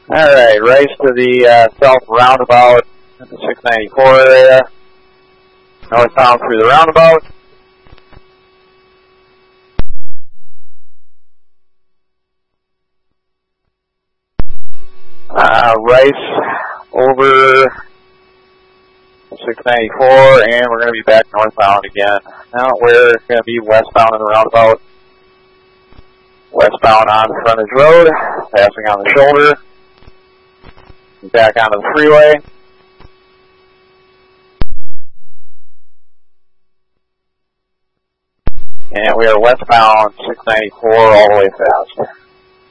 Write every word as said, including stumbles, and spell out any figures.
Alright, race to the uh, south roundabout at the six ninety-four area. Northbound through the roundabout. Uh, race over six ninety-four, and we're going to be back northbound again. Now we're going to be westbound in the roundabout. Westbound on frontage road, passing on the shoulder. Back onto the freeway. And we are westbound six ninety-four all the way fast.